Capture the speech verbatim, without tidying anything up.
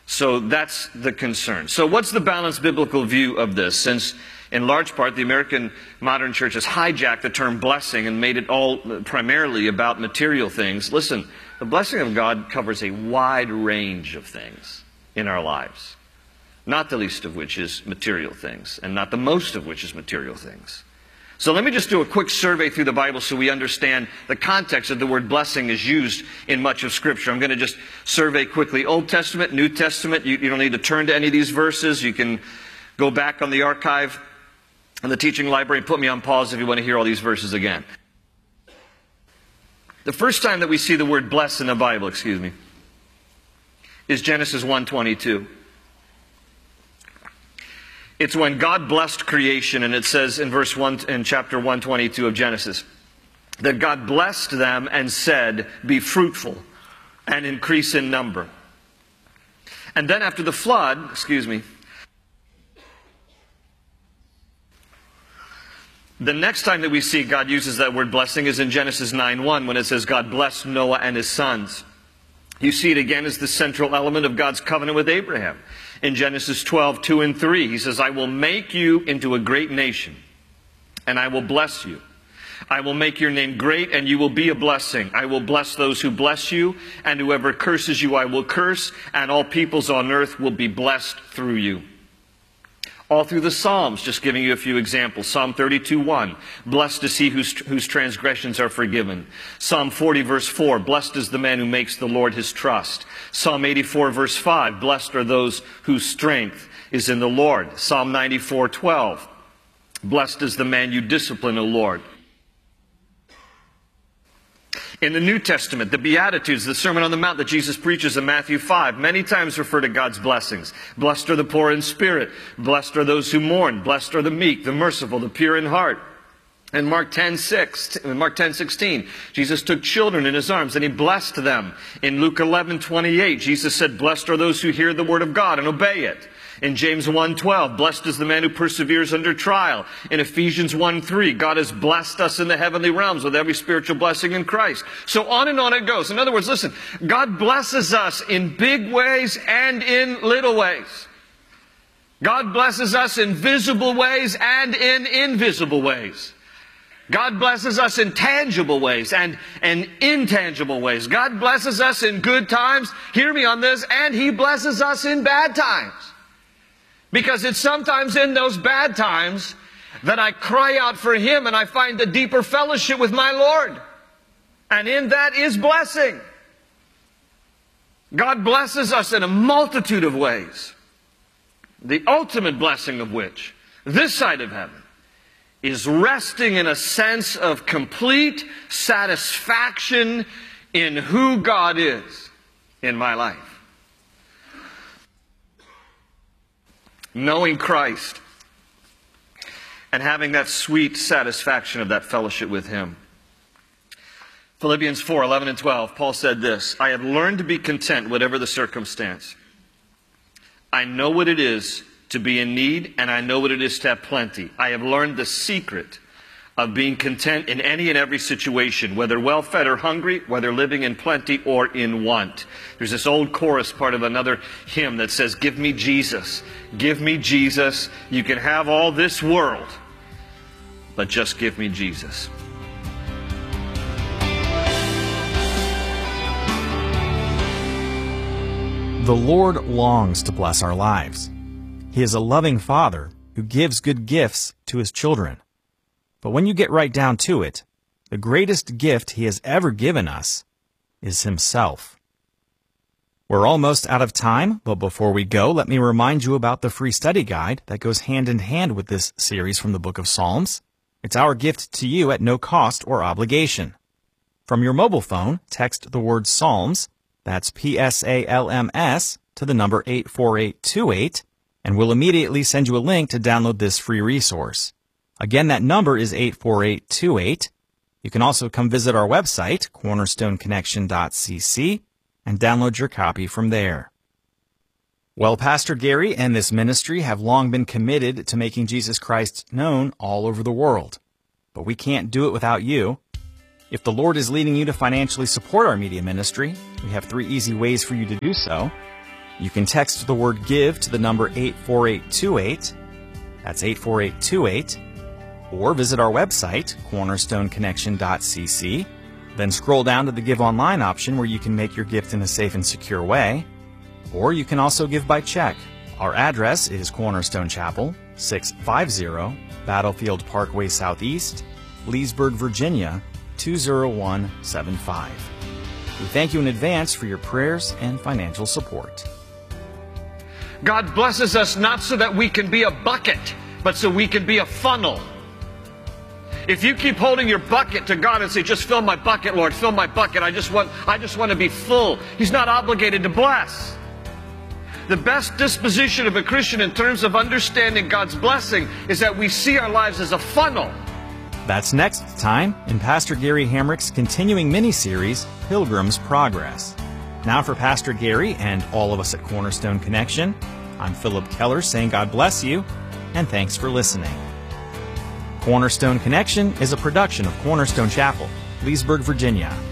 So that's the concern. So what's the balanced biblical view of this? Since in large part the American modern church has hijacked the term blessing and made it all primarily about material things. Listen, the blessing of God covers a wide range of things in our lives. Not the least of which is material things, and not the most of which is material things. So let me just do a quick survey through the Bible so we understand the context of the word blessing is used in much of Scripture. I'm going to just survey quickly Old Testament, New Testament. You, you don't need to turn to any of these verses. You can go back on the archive and the teaching library and put me on pause if you want to hear all these verses again. The first time that we see the word bless in the Bible, excuse me, is Genesis one twenty-two. It's when God blessed creation, and it says in verse one, in chapter one twenty-two of Genesis, that God blessed them and said, "Be fruitful and increase in number." And then after the flood, excuse me, the next time that we see God uses that word blessing is in Genesis nine one, when it says God blessed Noah and his sons. You see it again as the central element of God's covenant with Abraham. In Genesis twelve, two and three, he says, "I will make you into a great nation, and I will bless you. I will make your name great, and you will be a blessing. I will bless those who bless you, and whoever curses you I will curse, and all peoples on earth will be blessed through you." All through the Psalms, just giving you a few examples. Psalm thirty-two, one, "Blessed is he whose, whose transgressions are forgiven." Psalm forty, verse four, "Blessed is the man who makes the Lord his trust." Psalm eighty-four, verse five, "Blessed are those whose strength is in the Lord." Psalm ninety-four, twelve, "Blessed is the man you discipline, O Lord." In the New Testament, the Beatitudes, the Sermon on the Mount that Jesus preaches in Matthew five, many times refer to God's blessings. Blessed are the poor in spirit. Blessed are those who mourn. Blessed are the meek, the merciful, the pure in heart. In Mark ten, six, Mark ten, sixteen, Jesus took children in his arms and he blessed them. In Luke eleven, twenty-eight, Jesus said, "Blessed are those who hear the word of God and obey it." In James one, twelve, "Blessed is the man who perseveres under trial." In Ephesians one, three, God has blessed us in the heavenly realms with every spiritual blessing in Christ. So on and on it goes. In other words, listen, God blesses us in big ways and in little ways. God blesses us in visible ways and in invisible ways. God blesses us in tangible ways and, and intangible ways. God blesses us in good times, hear me on this, and He blesses us in bad times. Because it's sometimes in those bad times that I cry out for Him and I find a deeper fellowship with my Lord. And in that is blessing. God blesses us in a multitude of ways. The ultimate blessing of which, this side of heaven, is resting in a sense of complete satisfaction in who God is in my life. Knowing Christ and having that sweet satisfaction of that fellowship with Him. Philippians four, eleven and twelve, Paul said this, "I have learned to be content whatever the circumstance. I know what it is to be in need, and I know what it is to have plenty. I have learned the secret of being content in any and every situation, whether well-fed or hungry, whether living in plenty or in want." There's this old chorus part of another hymn that says, "Give me Jesus, give me Jesus. You can have all this world, but just give me Jesus." The Lord longs to bless our lives. He is a loving Father who gives good gifts to His children. But when you get right down to it, the greatest gift He has ever given us is Himself. We're almost out of time, but before we go, let me remind you about the free study guide that goes hand in hand with this series from the book of Psalms. It's our gift to you at no cost or obligation. From your mobile phone, text the word Psalms, that's P S A L M S, to the number eight four eight two eight, and we'll immediately send you a link to download this free resource. Again, that number is eight four eight two eight. You can also come visit our website, cornerstone connection dot c c, and download your copy from there. Well, Pastor Gary and this ministry have long been committed to making Jesus Christ known all over the world. But we can't do it without you. If the Lord is leading you to financially support our media ministry, we have three easy ways for you to do so. You can text the word GIVE to the number eight four eight two eight. That's eight four eight two eight. Or visit our website, cornerstone connection dot c c. Then scroll down to the Give Online option where you can make your gift in a safe and secure way. Or you can also give by check. Our address is Cornerstone Chapel, six fifty Battlefield Parkway Southeast, Leesburg, Virginia, two zero one seven five. We thank you in advance for your prayers and financial support. God blesses us not so that we can be a bucket, but so we can be a funnel. If you keep holding your bucket to God and say, just fill my bucket, Lord, fill my bucket. I just want, I just want to be full. He's not obligated to bless. The best disposition of a Christian in terms of understanding God's blessing is that we see our lives as a funnel. That's next time in Pastor Gary Hamrick's continuing mini-series, Pilgrim's Progress. Now for Pastor Gary and all of us at Cornerstone Connection, I'm Philip Keller saying God bless you, and thanks for listening. Cornerstone Connection is a production of Cornerstone Chapel, Leesburg, Virginia.